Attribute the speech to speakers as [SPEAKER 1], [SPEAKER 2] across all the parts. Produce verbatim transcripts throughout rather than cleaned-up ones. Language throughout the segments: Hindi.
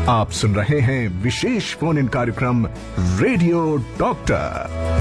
[SPEAKER 1] आप सुन रहे हैं विशेष फोन इन कार्यक्रम रेडियो डॉक्टर।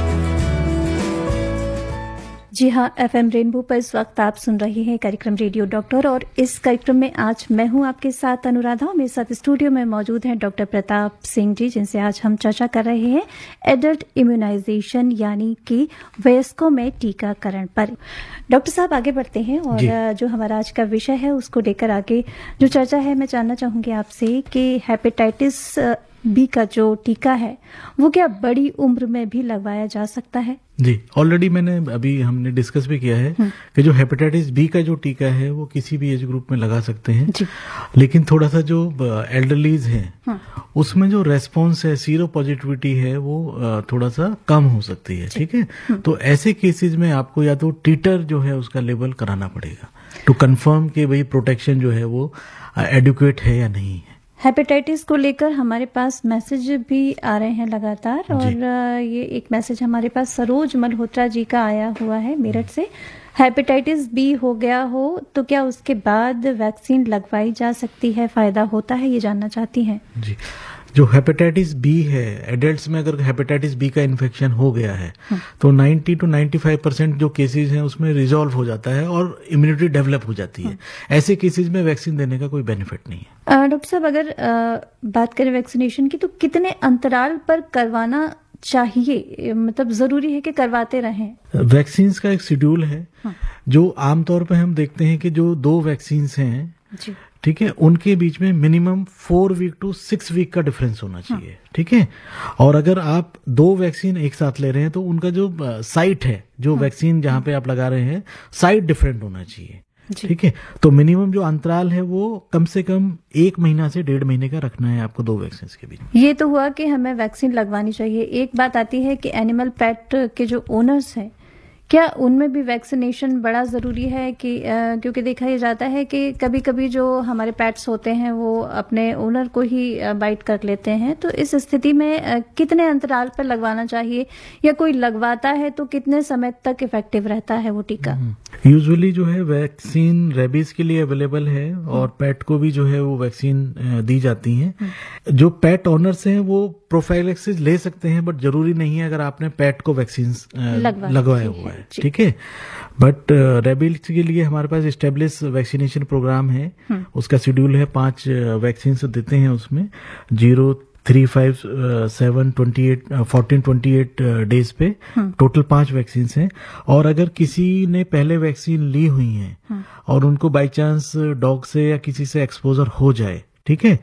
[SPEAKER 2] जी हाँ, एफएम रेनबो पर इस वक्त आप सुन रहे हैं कार्यक्रम रेडियो डॉक्टर और इस कार्यक्रम में आज मैं हूं आपके साथ अनुराधा। मेरे साथ स्टूडियो में मौजूद हैं डॉक्टर प्रताप सिंह जी, जिनसे आज हम चर्चा कर रहे हैं एडल्ट इम्यूनाइजेशन यानी कि वयस्कों में टीकाकरण पर। डॉक्टर साहब आगे बढ़ते हैं और जो हमारा आज का विषय है उसको लेकर आगे जो चर्चा है, मैं जानना चाहूंगी आपसे कि हेपेटाइटिस बी का जो टीका है वो क्या बड़ी उम्र में भी लगवाया जा सकता है?
[SPEAKER 3] जी, ऑलरेडी मैंने अभी हमने डिस्कस भी किया है कि जो हेपेटाइटिस बी का जो टीका है वो किसी भी एज ग्रुप में लगा सकते हैं जी। लेकिन थोड़ा सा जो एल्डरलीज है उसमें जो रेस्पॉन्स है, सीरो पॉजिटिविटी है, वो थोड़ा सा कम हो सकती है। ठीक है, तो ऐसे केसेस में आपको या तो टीटर जो है उसका लेवल कराना पड़ेगा टू कंफर्म कि भाई प्रोटेक्शन जो है वो एडुकेट है या नहीं है।
[SPEAKER 2] हेपेटाइटिस को लेकर हमारे पास मैसेज भी आ रहे हैं लगातार और ये एक मैसेज हमारे पास सरोज मल्होत्रा जी का आया हुआ है मेरठ से। हेपेटाइटिस बी हो गया हो तो क्या उसके बाद वैक्सीन लगवाई जा सकती है, फायदा होता है, ये जानना चाहती हैं
[SPEAKER 3] जी। जो हेपेटाइटिस बी है, एडल्ट्स में अगर हेपेटाइटिस बी का इन्फेक्शन हो गया है तो नब्बे टू पचानवे परसेंट जो केसेस हैं उसमें रिजॉल्व हो जाता है और इम्यूनिटी डेवलप हो जाती है। ऐसे केसेस में वैक्सीन देने का कोई बेनिफिट नहीं है।
[SPEAKER 2] डॉक्टर साहब, अगर आ, बात करें वैक्सीनेशन की तो कितने अंतराल पर करवाना चाहिए, मतलब जरूरी है कि करवाते रहें?
[SPEAKER 3] वैक्सीन का एक शेड्यूल है जो आमतौर पर हम देखते हैं कि जो दो वैक्सीन हैं जी। ठीक है, उनके बीच में minimum four week to six week का डिफरेंस होना चाहिए। हाँ। ठीक है, और अगर आप दो वैक्सीन एक साथ ले रहे हैं तो उनका जो साइट है, जो हाँ। वैक्सीन जहां पे आप लगा रहे हैं, साइट डिफरेंट होना चाहिए। ठीक है, तो मिनिमम जो अंतराल है वो कम से कम एक महीना से डेढ़ महीने का रखना है आपको दो वैक्सीन के बीच।
[SPEAKER 2] ये तो हुआ कि हमें वैक्सीन लगवानी चाहिए। एक बात आती है कि एनिमल पेट के जो ओनर्स हैं, क्या उनमें भी वैक्सीनेशन बड़ा जरूरी है कि आ, क्योंकि देखा ही जाता है कि कभी कभी जो हमारे पेट्स होते हैं वो अपने ओनर को ही बाइट कर लेते हैं, तो इस स्थिति में आ, कितने अंतराल पर लगवाना चाहिए या कोई लगवाता है तो कितने समय तक इफेक्टिव रहता है वो टीका?
[SPEAKER 3] यूजुअली जो है वैक्सीन रेबीज के लिए अवेलेबल है और पेट को भी जो है वो वैक्सीन दी जाती है। जो पेट ओनर्स हैं वो प्रोफाइलैक्सिस ले सकते हैं, बट जरूरी नहीं है अगर आपने पेट को वैक्सीन लगवाया हुआ है। ठीक है, बट रेबीज के लिए हमारे पास एस्टेब्लिश वैक्सीनेशन प्रोग्राम है, उसका शेड्यूल है, पांच वैक्सीन देते हैं उसमें, zero three five seven twenty eight fourteen twenty eight days पे टोटल पांच वैक्सीन हैं। और अगर किसी ने पहले वैक्सीन ली हुई है और उनको बाय चांस डॉग से या किसी से एक्सपोजर हो जाए, ठीक है,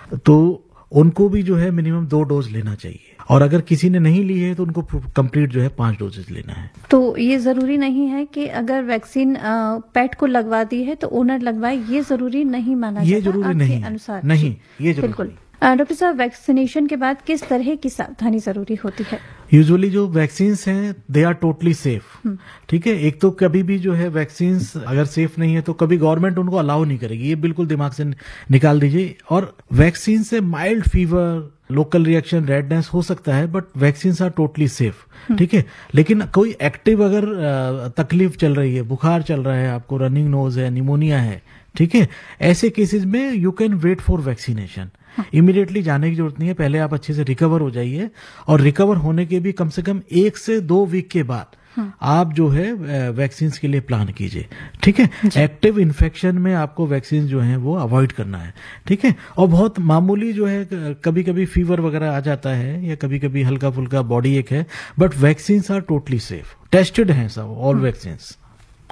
[SPEAKER 3] तो उनको भी जो है मिनिमम दो डोज लेना चाहिए। और अगर किसी ने नहीं ली है तो उनको कंप्लीट जो है पांच डोजेज लेना है।
[SPEAKER 2] तो ये जरूरी नहीं है कि अगर वैक्सीन पेट को लगवा दी है तो ओनर लगवाए, ये जरूरी नहीं माना जाता?
[SPEAKER 3] ये जरूरी नहीं अनुसार नहीं, ये जरूरी
[SPEAKER 2] बिल्कुल। डॉक्टर साहब, वैक्सीनेशन के बाद किस तरह की सावधानी जरूरी होती है?
[SPEAKER 3] यूजुअली जो वैक्सीन्स हैं दे आर टोटली सेफ। ठीक है, एक तो कभी भी जो है वैक्सीन्स अगर सेफ नहीं है तो कभी गवर्नमेंट उनको अलाउ नहीं करेगी, ये बिल्कुल दिमाग से निकाल दीजिए। और वैक्सीन से mild fever, local reaction, redness हो सकता है, but vaccines are totally safe. ठीक है, लेकिन कोई एक्टिव अगर तकलीफ चल रही है, बुखार चल रहा है, आपको रनिंग नोज है, निमोनिया है, ठीक है, ऐसे केसेस में you can wait for vaccination. Immediately जाने की जरूरत नहीं है, पहले आप अच्छे से रिकवर हो जाइए और रिकवर होने के भी कम से कम एक से दो वीक के बाद आप जो है वैक्सीन के लिए प्लान कीजिए। ठीक है, एक्टिव इन्फेक्शन में आपको वैक्सीन जो है वो अवॉइड करना है। ठीक है, और बहुत मामूली जो है कभी कभी फीवर वगैरह आ जाता है या कभी कभी हल्का फुल्का बॉडी एक है, but vaccine are totally safe, tested हैं सब ऑल वैक्सीन्स।